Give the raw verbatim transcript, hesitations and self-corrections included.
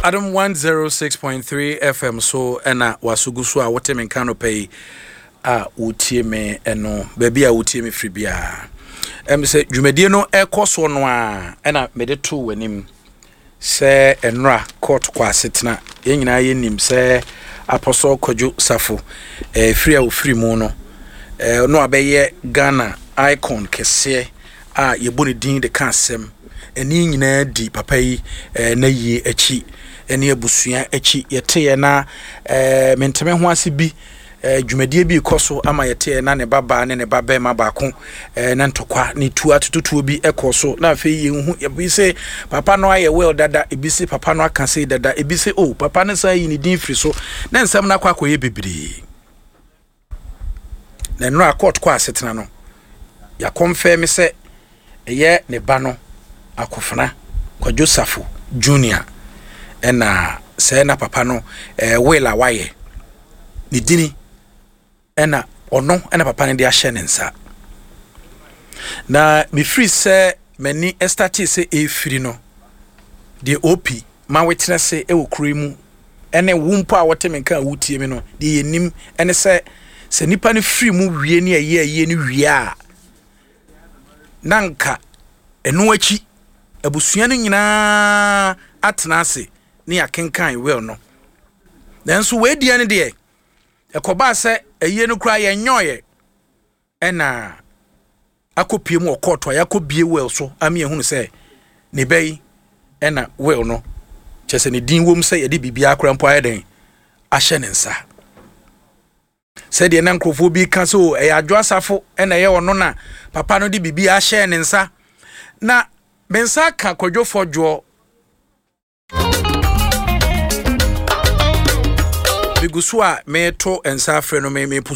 Adam one oh six point three F M so ena wasugusu a wote me kan no pay a utie me eno baby a utie me free bia em se dwumadie no ekoso no a ena me de to wanim se enra court kwa setena ye nyina ye nim se apostle Kojo Safo eh free a free mu no eh no abeye Ghana icon kese a ye boni din de kansem eni nyina di papa yi eh na yi achi eni abusua achi yete na eh menteme ho ase bi eh dwumadie bi koso ama yete na ne baba ne ne baba ma baako eh na ntokwa ne tu atututuo bi ekoso na afi ye hu ye bi se papa no aye well dada e bi se papa no aka se dada e bi se oh papa ne sa yi ni din firi so na nsam na kwa akoye bebiri na no akot kwa asetena no ya confirm se eye ne ba no akofana Kojo Safo Junior ena se na papa no eh wela waye ni dini ena ono ena papa ne de ahye ne nsa na me free se mani estati se e free no de opi ma wetena se e wokuri mu ene wumpo a wote menka wutie me no de yenim ene se se nipa ne free mu wie ne aye aye ne wie a nanka eno achi abusua no nyina atena ase ne akenkan well no nanso we dia ne de ekoba se eye no kura ye nyoye ena akopie mu okoto yakobie well so ami ehunu se ne bai ena well no chese ne din wom se ye de bibia akora mpo ayeden ahye ne nsa se de na nkrofo bi ka so e adwo asafo ena ye ono na papa no de bibia ahye ne nsa na bensa ka Kojo Fojo bigusua meto ensa afre no me me